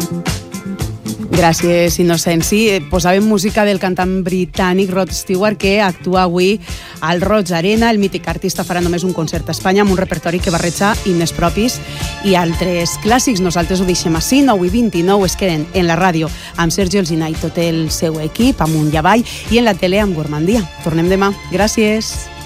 Gràcies, Innocenci. Posàvem música del cantant britànic Rod Stewart, que actua avui al Roig Arena. El mític artista farà només un concert a Espanya amb un repertori que barreja himnes propis i altres clàssics. Nosaltres ho deixem així. 9:29 es queden en la ràdio amb Sergio Alsina i tot el seu equip, amunt i avall, i en la tele amb Gormandia. Tornem demà. Gràcies.